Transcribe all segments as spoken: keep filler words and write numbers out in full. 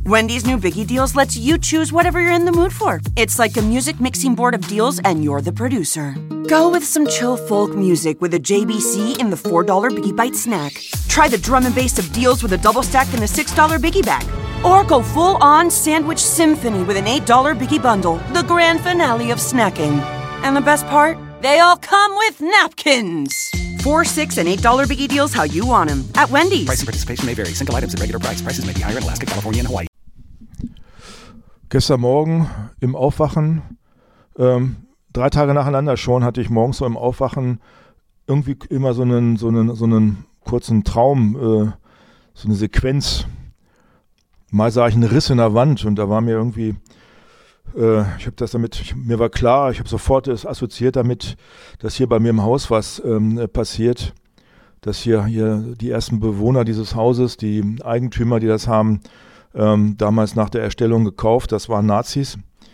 Wendy's new Biggie Deals lets you choose whatever you're in the mood for. It's like a music mixing board of deals, and you're the producer. Go with some chill folk music with a J B C in the four dollar Biggie Bite snack. Try the drum and bass of deals with a double stack in the six dollar Biggie Bag. Or go full-on sandwich symphony with an eight dollar Biggie Bundle, the grand finale of snacking. And the best part? They all come with napkins. Four, six, and eight dollar Biggie Deals how you want them at Wendy's. Price and participation may vary. Single items at regular price. Prices may be higher in Alaska, California, and Hawaii. Gestern Morgen im Aufwachen, ähm, drei Tage nacheinander schon, hatte ich morgens so im Aufwachen irgendwie immer so einen, so einen, so einen kurzen Traum, äh, so eine Sequenz. Mal sah ich einen Riss in der Wand und da war mir irgendwie, äh, ich habe das damit, ich, mir war klar, ich habe sofort es assoziiert damit, dass hier bei mir im Haus was ähm, passiert, dass hier, hier die ersten Bewohner dieses Hauses, die Eigentümer, die das haben, ähm, damals nach der Erstellung gekauft, das waren Nazis.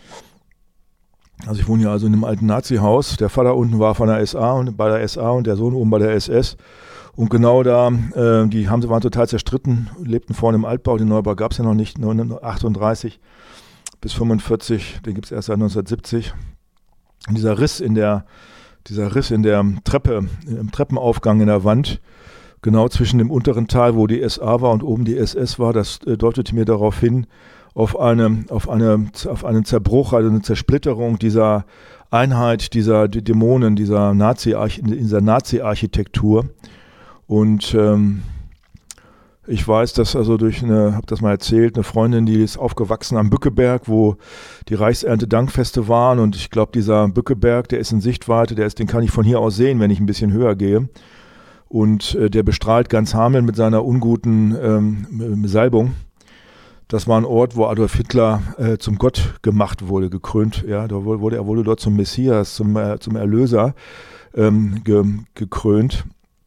Also ich wohne hier also in einem alten Nazi-Haus, der Vater unten war von der S A und bei der S A und der Sohn oben bei der S S. Und genau da, äh, die haben, waren total zerstritten, lebten vorne im Altbau, den Neubau gab es ja noch nicht, neunzehnhundertachtunddreißig bis fünfundvierzig, den gibt es erst seit neunzehnhundertsiebzig. Und dieser Riss in der, dieser Riss in der Treppe, im Treppenaufgang in der Wand, genau zwischen dem unteren Teil, wo die S A war und oben die S S war, das äh, deutete mir darauf hin, auf eine, auf eine, auf einen Zerbruch, also eine Zersplitterung dieser Einheit, dieser die Dämonen, dieser Nazi, dieser Nazi-Architektur. Und ähm, ich weiß, dass also durch eine, habe das mal erzählt, eine Freundin, die ist aufgewachsen am Bückeberg, wo die Reichsernte-Dankfeste waren, und ich glaube, dieser Bückeberg, der ist in Sichtweite, der ist, den kann ich von hier aus sehen, wenn ich ein bisschen höher gehe. Und äh, der bestrahlt ganz Hameln mit seiner unguten ähm, Salbung. Das war ein Ort, wo Adolf Hitler äh, zum Gott gemacht wurde, gekrönt. Ja, da wurde, er wurde dort zum Messias, zum, äh, zum Erlöser ähm, ge, gekrönt.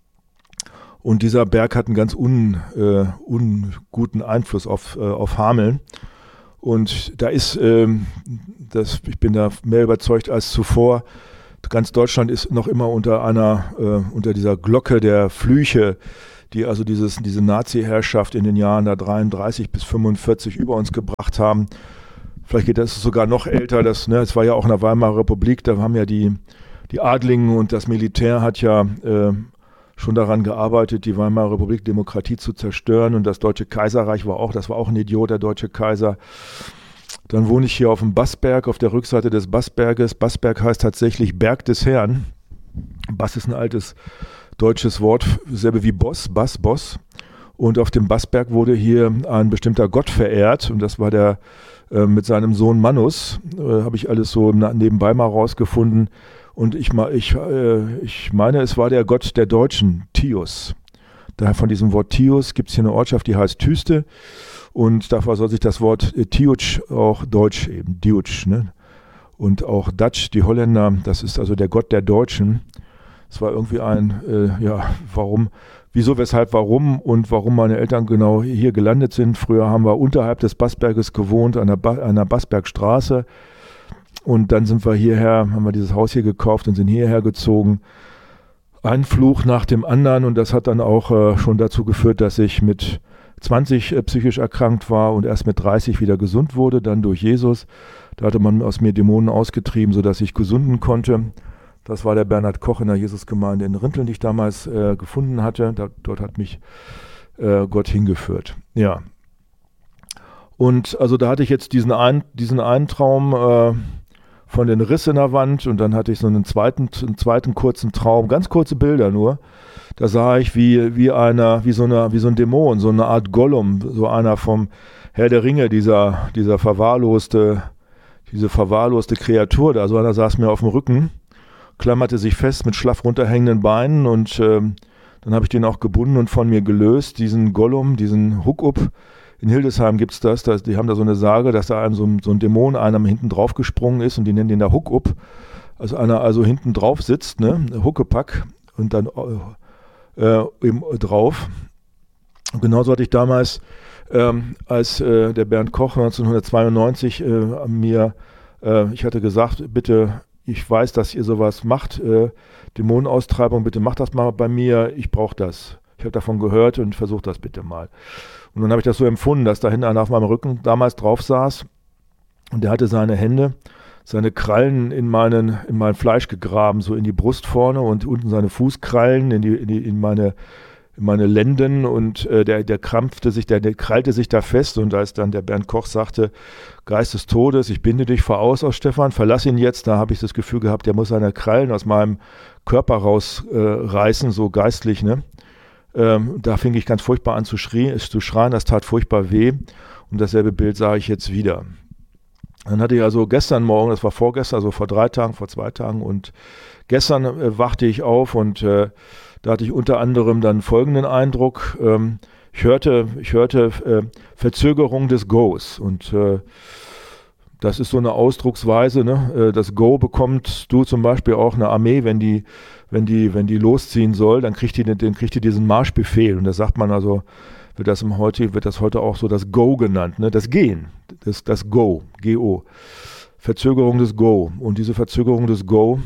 Und dieser Berg hat einen ganz un, äh, unguten Einfluss auf, äh, auf Hameln. Und da ist, ähm, das, ich bin da mehr überzeugt als zuvor, ganz Deutschland ist noch immer unter einer, äh, unter dieser Glocke der Flüche, die also dieses, diese Nazi-Herrschaft in den Jahren da dreiunddreißig bis fünfundvierzig über uns gebracht haben. Vielleicht geht das sogar noch älter. Das, ne, es war ja auch in der Weimarer Republik, da haben ja die, die Adligen und das Militär hat ja äh, schon daran gearbeitet, die Weimarer Republik, Demokratie zu zerstören, und das Deutsche Kaiserreich war auch, das war auch ein Idiot, der Deutsche Kaiser. Dann wohne ich hier auf dem Bassberg, auf der Rückseite des Bassberges. Bassberg heißt tatsächlich Berg des Herrn. Bass ist ein altes deutsches Wort, selbe wie Boss, Bass, Boss. Und auf dem Bassberg wurde hier ein bestimmter Gott verehrt, und das war der äh, mit seinem Sohn Mannus. Äh, habe ich alles so nebenbei mal rausgefunden. Und ich, ich, äh, ich meine, es war der Gott der Deutschen, Tius. Daher von diesem Wort Tius gibt es hier eine Ortschaft, die heißt Tüste. Und davor soll sich das Wort äh, Tiuc auch Deutsch eben, Diuc, ne? Und auch Dutch, die Holländer, das ist also der Gott der Deutschen. Es war irgendwie ein, äh, ja, warum, wieso, weshalb, warum und warum meine Eltern genau hier gelandet sind. Früher haben wir unterhalb des Bassberges gewohnt, an der, ba- an der Bassbergstraße. Und dann sind wir hierher, haben wir dieses Haus hier gekauft und sind hierher gezogen. Ein Fluch nach dem anderen, und das hat dann auch äh, schon dazu geführt, dass ich mit zwanzig äh, psychisch erkrankt war und erst mit dreißig wieder gesund wurde, dann durch Jesus. Da hatte man aus mir Dämonen ausgetrieben, sodass ich gesunden konnte. Das war der Bernhard Koch in der Jesusgemeinde in Rinteln, die ich damals äh, gefunden hatte. Da, dort hat mich äh, Gott hingeführt. Ja. Und also da hatte ich jetzt diesen, ein, diesen einen Traum äh, von den Riss in der Wand, und dann hatte ich so einen zweiten, einen zweiten kurzen Traum, ganz kurze Bilder nur. Da sah ich wie, wie einer, wie so eine, wie so ein Dämon, so eine Art Gollum, so einer vom Herr der Ringe, dieser, dieser verwahrloste, diese verwahrloste Kreatur da. So einer saß mir auf dem Rücken, klammerte sich fest mit schlaff runterhängenden Beinen, und ähm, dann habe ich den auch gebunden und von mir gelöst, diesen Gollum, diesen Huck-Up. In Hildesheim gibt es das, das, die haben da so eine Sage, dass da einem so, so ein Dämon einem hinten drauf gesprungen ist, und die nennen den da Huck-Up. Also einer also hinten drauf sitzt, ne, Huckepack, und dann äh, eben drauf. Und genauso hatte ich damals, ähm, als äh, der Bernd Koch neunzehnhundertzweiundneunzig äh, mir, äh, ich hatte gesagt, bitte, ich weiß, dass ihr sowas macht, äh, Dämonenaustreibung, bitte macht das mal bei mir, ich brauche das. ich habe davon gehört und versuch das bitte mal. Und dann habe ich das so empfunden, dass da hinten einer auf meinem Rücken damals drauf saß und der hatte seine Hände, seine Krallen in, meinen, in mein Fleisch gegraben, so in die Brust vorne und unten seine Fußkrallen in, die, in, die, in meine in meine Lenden und äh, der, der krampfte sich, der, der krallte sich da fest und als dann der Bernd Koch sagte, Geist des Todes, ich binde dich voraus aus Stefan, verlass ihn jetzt, da habe ich das Gefühl gehabt, der muss seine Krallen aus meinem Körper rausreißen, äh, so geistlich, ne? Ähm, da fing ich ganz furchtbar an zu, schrie, zu schreien, das tat furchtbar weh und dasselbe Bild sah ich jetzt wieder. Dann hatte ich also gestern Morgen, das war vorgestern, also vor drei Tagen, vor zwei Tagen und gestern äh, wachte ich auf und äh, da hatte ich unter anderem dann folgenden Eindruck. Ähm, ich hörte, ich hörte äh, Verzögerung des Goes und äh, das ist so eine Ausdrucksweise. Ne? Äh, das Go bekommst du zum Beispiel auch eine Armee, wenn die, wenn die, wenn die losziehen soll, dann kriegt die, dann kriegt die diesen Marschbefehl und da sagt man also, wird das im heute, wird das heute auch so das Go genannt, ne? Das Gehen, das, das Go, G O. Verzögerung des Go und diese Verzögerung des Go,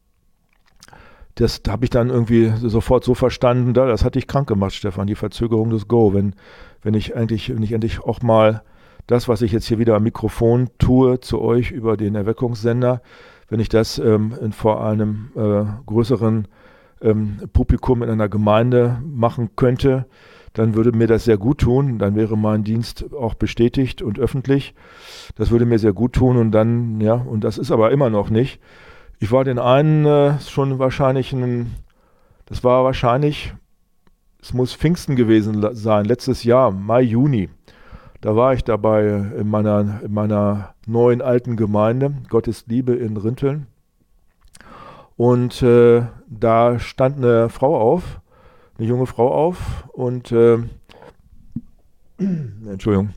das habe ich dann irgendwie sofort so verstanden, das hat dich krank gemacht, Stefan, die Verzögerung des Go. Wenn, wenn ich eigentlich, wenn ich endlich auch mal das, was ich jetzt hier wieder am Mikrofon tue, zu euch über den Erweckungssender, wenn ich das ähm, in, vor einem äh, größeren ähm, Publikum in einer Gemeinde machen könnte, dann würde mir das sehr gut tun. Dann wäre mein Dienst auch bestätigt und öffentlich. Das würde mir sehr gut tun und dann, ja, und das ist aber immer noch nicht. Ich war den einen äh, schon wahrscheinlich, ein, das war wahrscheinlich, es muss Pfingsten gewesen sein, letztes Jahr, Mai, Juni. Da war ich dabei in meiner, in meiner neuen alten Gemeinde, Gottes Liebe in Rinteln. Und äh, da stand eine Frau auf, eine junge Frau auf und, äh, Entschuldigung,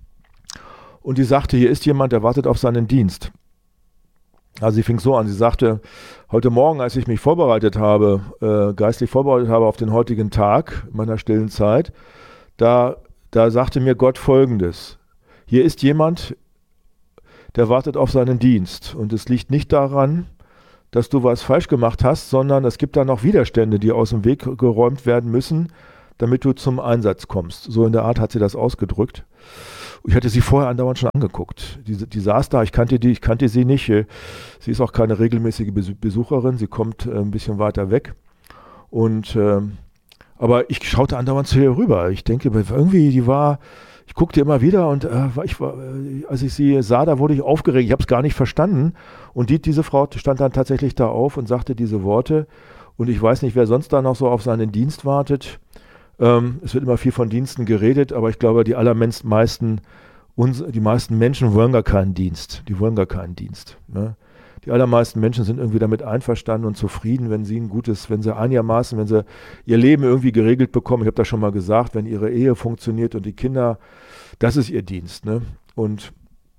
und die sagte, hier ist jemand, der wartet auf seinen Dienst. Also sie fing so an, sie sagte, heute Morgen, als ich mich vorbereitet habe, äh, geistlich vorbereitet habe auf den heutigen Tag, in meiner stillen Zeit, da, da sagte mir Gott Folgendes, hier ist jemand, der wartet auf seinen Dienst und es liegt nicht daran, dass du was falsch gemacht hast, sondern es gibt da noch Widerstände, die aus dem Weg geräumt werden müssen, damit du zum Einsatz kommst. So in der Art hat sie das ausgedrückt. Ich hatte sie vorher andauernd schon angeguckt. Die, die saß da, ich kannte die, ich kannte sie nicht. Sie ist auch keine regelmäßige Besucherin, sie kommt äh, ein bisschen weiter weg. Und äh, aber ich schaute andauernd zu ihr rüber. Ich denke, irgendwie, die war, ich guckte immer wieder und äh, ich war, äh, als ich sie sah, da wurde ich aufgeregt. Ich habe es gar nicht verstanden. Und die, diese Frau stand dann tatsächlich da auf und sagte diese Worte. Und ich weiß nicht, wer sonst da noch so auf seinen Dienst wartet. Ähm, es wird immer viel von Diensten geredet, aber ich glaube, die allermeisten, uns, die meisten Menschen wollen gar keinen Dienst. Die wollen gar keinen Dienst. Ne? Die allermeisten Menschen sind irgendwie damit einverstanden und zufrieden, wenn sie ein gutes, wenn sie einigermaßen, wenn sie ihr Leben irgendwie geregelt bekommen. Ich habe das schon mal gesagt, wenn ihre Ehe funktioniert und die Kinder, das ist ihr Dienst. Ne? Und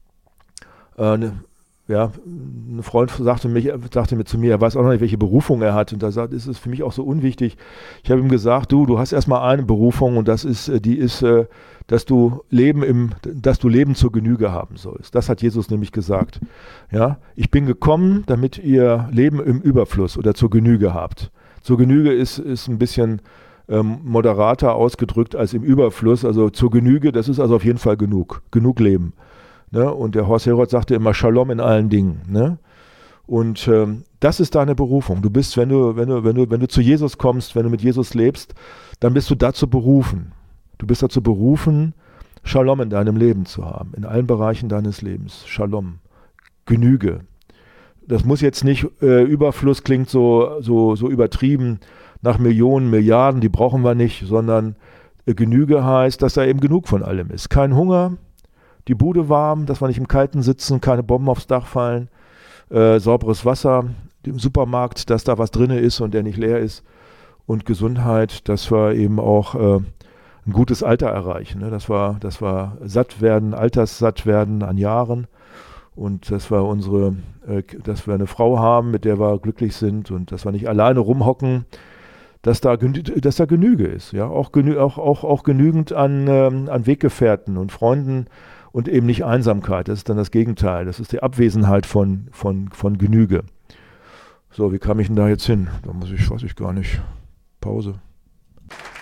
äh, ne, ja, ein Freund sagte, mich, sagte mir zu mir, er weiß auch noch nicht, welche Berufung er hat. Und da sagt, ist es für mich auch so unwichtig. Ich habe ihm gesagt, du, du hast erstmal eine Berufung und das ist, die ist, dass du Leben im, dass du Leben zur Genüge haben sollst. Das hat Jesus nämlich gesagt. Ja, ich bin gekommen, damit ihr Leben im Überfluss oder zur Genüge habt. Zur Genüge ist, ist ein bisschen ähm, moderater ausgedrückt als im Überfluss. Also zur Genüge, das ist also auf jeden Fall genug. Genug Leben. Ne? Und der Horst Herold sagte immer Shalom in allen Dingen. Ne? Und ähm, das ist deine Berufung. Du bist, wenn du, wenn du, wenn du, wenn du zu Jesus kommst, wenn du mit Jesus lebst, dann bist du dazu berufen. Du bist dazu berufen, Shalom in deinem Leben zu haben, in allen Bereichen deines Lebens. Shalom, Genüge. Das muss jetzt nicht, äh, Überfluss klingt so, so, so übertrieben nach Millionen, Milliarden, die brauchen wir nicht, sondern äh, Genüge heißt, dass da eben genug von allem ist. Kein Hunger, die Bude warm, dass wir nicht im Kalten sitzen, keine Bomben aufs Dach fallen, äh, sauberes Wasser im Supermarkt, dass da was drin ist und der nicht leer ist und Gesundheit, dass wir eben auch äh, ein gutes Alter erreichen, ne? dass wir, dass wir satt werden, alterssatt werden an Jahren und dass wir unsere, äh, dass wir eine Frau haben, mit der wir glücklich sind und dass wir nicht alleine rumhocken, dass da, dass da Genüge ist, ja, auch, genü auch, auch, auch genügend an, ähm, an Weggefährten und Freunden und eben nicht Einsamkeit. Das ist dann das Gegenteil. Das ist die Abwesenheit von, von, von Genüge. So, wie kam ich denn da jetzt hin? Da muss ich, weiß ich gar nicht. Pause.